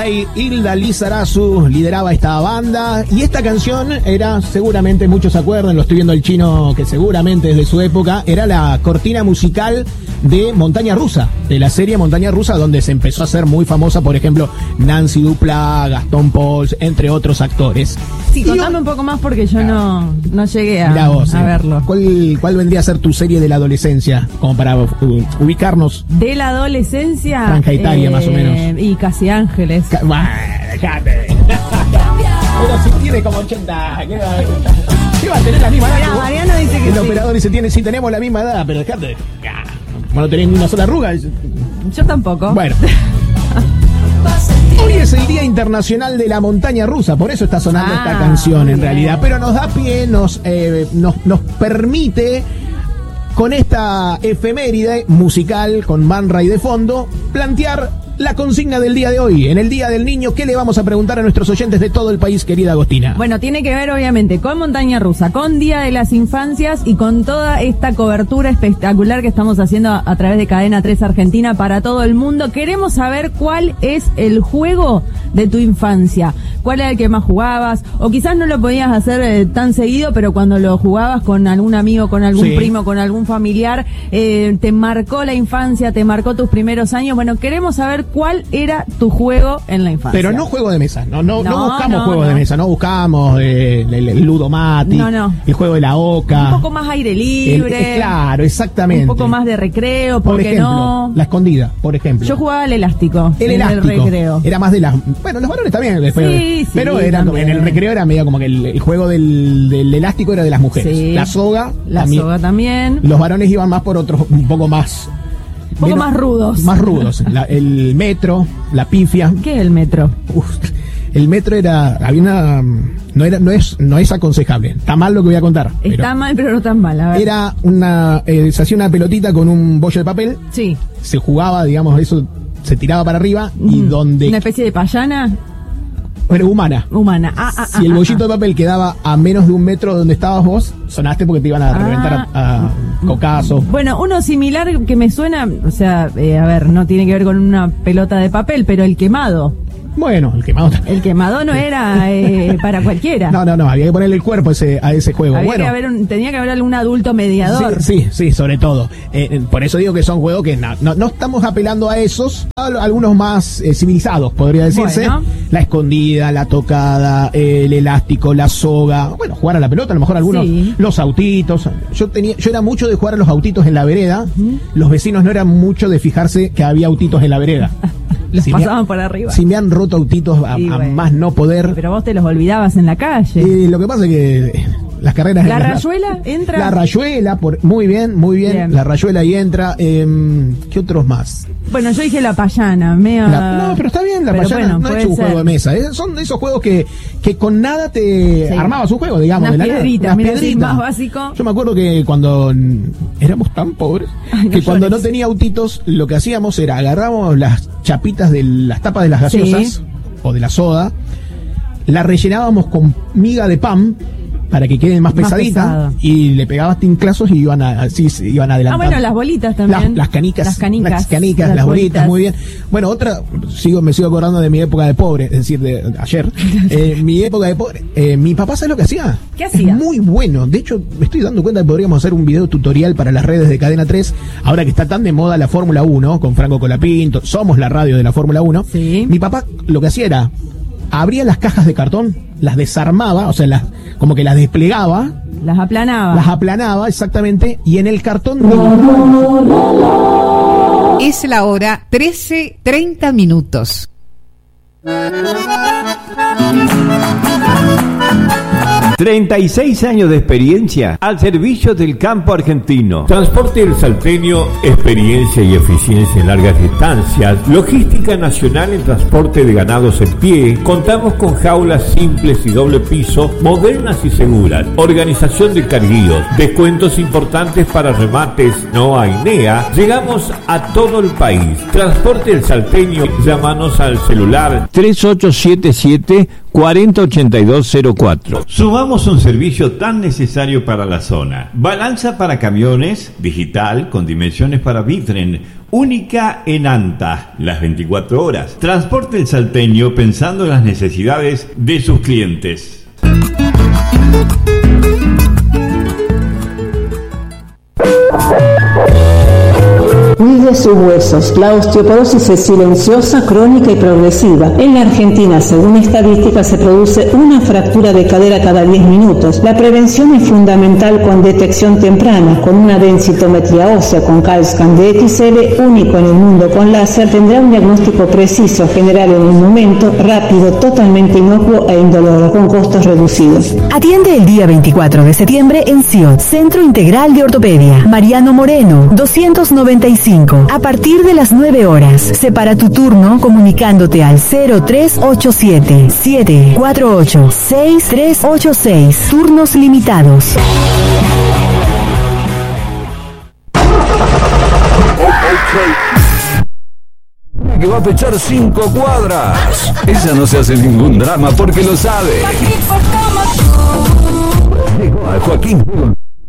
Fly, Hilda Lizarazu lideraba esta banda y esta canción era, seguramente muchos se acuerdan, lo estoy viendo el chino que seguramente es de su época, era la cortina musical de Montaña Rusa, de la serie Montaña Rusa, donde se empezó a hacer muy famosa, por ejemplo, Nancy Dupla, Gastón Pauls, entre otros actores. Sí, contame un poco más porque yo no llegué a verlo. ¿Cuál vendría a ser tu serie de la adolescencia? Como para ubicarnos. De la adolescencia. Franja etaria, más o menos. Y Casi Ángeles. Déjate. Pero si tiene como 80. ¿Qué va a tener la misma edad? Mira, Mariano dice que el operador dice, sí tenemos la misma edad, pero déjate. No tenés ni una sola arruga. Yo tampoco. Bueno. Hoy es el Día Internacional de la Montaña Rusa, por eso está sonando esta canción en realidad, pero nos da pie, nos permite, con esta efeméride musical, con Man Ray de fondo, plantear la consigna del día de hoy. En el Día del Niño, ¿qué le vamos a preguntar a nuestros oyentes de todo el país, querida Agostina? Bueno, tiene que ver obviamente con Montaña Rusa, con Día de las Infancias y con toda esta cobertura espectacular que estamos haciendo a través de Cadena 3 Argentina para todo el mundo. Queremos saber cuál es el juego de tu infancia, cuál era el que más jugabas, o quizás no lo podías hacer tan seguido, pero cuando lo jugabas con algún amigo, con algún primo, con algún familiar, te marcó la infancia, te marcó tus primeros años. Bueno, queremos saber cuál era tu juego en la infancia. Pero no juego de mesa, no buscamos juegos de mesa, no buscamos el Ludomati, el juego de la oca. Un poco más aire libre. Claro, exactamente. Un poco más de recreo, por ejemplo, la escondida, por ejemplo. Yo jugaba al elástico. El recreo. Era más de las... Bueno, los varones también después. Sí, pero era también. En el recreo era medio como que el juego del elástico era de las mujeres. Sí. La soga también. Los varones iban más por otros, un poco más... más rudos. Más rudos. El metro, la pifia. ¿Qué es el metro? El metro no es aconsejable. Está mal lo que voy a contar. Está mal, pero no tan mal. A ver. Era se hacía una pelotita con un bollo de papel. Sí. Se jugaba, digamos, eso se tiraba para arriba y donde... ¿Una especie de payana? Bueno, humana. Si el bollito de papel quedaba a menos de 1 metro de donde estabas vos, sonaste porque te iban a reventar a cocazos. Bueno, uno similar que me suena, o sea, a ver, no tiene que ver con una pelota de papel, pero el quemado. Bueno, el quemado también. El quemado no era para cualquiera. No, había que ponerle el cuerpo a ese juego. Tenía que haber algún adulto mediador. Sí, sobre todo. Por eso digo que son juegos que no estamos apelando a esos, algunos más civilizados, podría decirse. Bueno. La escondida, la tocada, el elástico, la soga. Bueno, jugar a la pelota, a lo mejor algunos, los autitos. Yo era mucho de jugar a los autitos en la vereda. Los vecinos no eran mucho de fijarse que había autitos en la vereda. Los pasaban por arriba. Si me han roto autitos a más no poder. Pero vos te los olvidabas en la calle. Lo que pasa es que las carreras... ¿La rayuela entra? La rayuela, muy bien. La rayuela ahí entra. ¿Qué otros más? Bueno, yo dije la payana. No, pero está bien, la payana no es un juego de mesa. Son esos juegos que con nada te armabas un juego, digamos. Unas piedritas, más básico. Yo me acuerdo que cuando éramos tan pobres, cuando no tenía autitos, lo que hacíamos era agarrábamos las chapitas de las tapas de las gaseosas o de la soda, la rellenábamos con miga de pan para que queden más pesaditas y le pegabas tinclazos y iban adelantando. Bueno, las bolitas también. Las canicas, las las bolitas, muy bien. Bueno, me sigo acordando de mi época de pobre, es decir, de ayer. Mi época de pobre, mi papá, ¿sabe lo que hacía? ¿Qué hacía? Muy bueno. De hecho, me estoy dando cuenta que podríamos hacer un video tutorial para las redes de Cadena 3, ahora que está tan de moda la Fórmula 1, con Franco Colapinto, somos la radio de la Fórmula 1. Sí. Mi papá lo que hacía era, abría las cajas de cartón, las desarmaba, o sea, como que las desplegaba. Las aplanaba, exactamente, y en el cartón... Es la hora 13:30. 36 años de experiencia al servicio del campo argentino. Transporte El Salteño, experiencia y eficiencia en largas distancias. Logística nacional en transporte de ganados en pie. Contamos con jaulas simples y doble piso, modernas y seguras. Organización de carguíos. Descuentos importantes para remates. No hay NEA. Llegamos a todo el país. Transporte El Salteño. Llámanos al celular 3877 408204. Sumamos Somos un servicio tan necesario para la zona. Balanza para camiones, digital, con dimensiones para Vitren, única en Anta, las 24 horas. Transporte El Salteño pensando en las necesidades de sus clientes. Cuide sus huesos. La osteoporosis es silenciosa, crónica y progresiva. En la Argentina, según estadísticas, se produce una fractura de cadera cada 10 minutos. La prevención es fundamental con detección temprana. Con una densitometría ósea con CAL-SCAN de XL, único en el mundo con láser, tendrá un diagnóstico preciso, general en un momento, rápido, totalmente inocuo e indoloro, con costos reducidos. Atiende el día 24 de septiembre en CIOT, Centro Integral de Ortopedia. Mariano Moreno, 295. A partir de las 9 horas. Separa tu turno comunicándote al 0387-748-6386. Turnos limitados. Que va a pechar 5 cuadras. Ella no se hace ningún drama porque lo sabe. Llegó a Joaquín